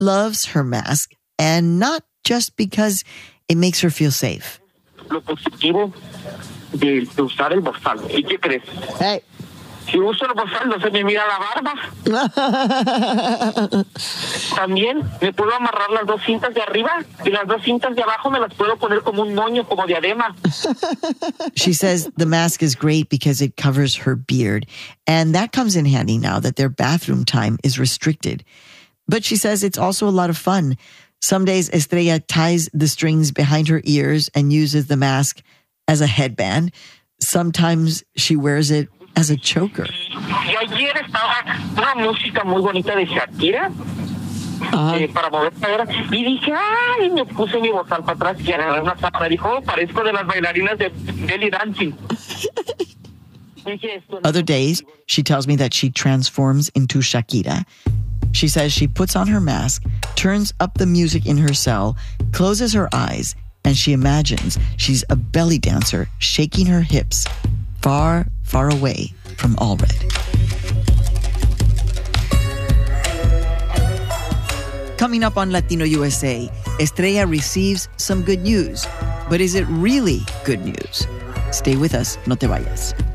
loves her mask, and not just because it makes her feel safe. Lo positivo de usar el bozal. ¿Y qué crees? Hey. Si uso el bozal, no se me mira la barba. También me puedo amarrar las dos cintas de arriba y las dos cintas de abajo me las puedo poner como un moño, como diadema. She says the mask is great because it covers her beard, and that comes in handy now that their bathroom time is restricted. But she says it's also a lot of fun. Some days Estrella ties the strings behind her ears and uses the mask as a headband. Sometimes she wears it as a choker. Y ayer estaba una música muy bonita de Shakira para mover cadera y dije, ay, me puse mi bozal para atrás y agarré una sábana. Dijo, oh, parezco de las bailarinas de belly dancing. Other days, she tells me that she transforms into Shakira. She says she puts on her mask, turns up the music in her cell, closes her eyes, and she imagines she's a belly dancer shaking her hips far, far away from Allred. Coming up on Latino USA, Estrella receives some good news. But is it really good news? Stay with us, no te vayas.